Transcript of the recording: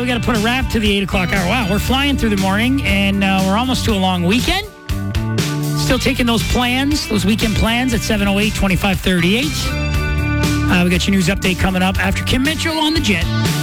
we got to put a wrap to the 8 o'clock hour. Wow, we're flying through the morning, and we're almost to a long weekend. Still taking those plans, those weekend plans at 708-2538. We got your news update coming up after Kim Mitchell on the Jet.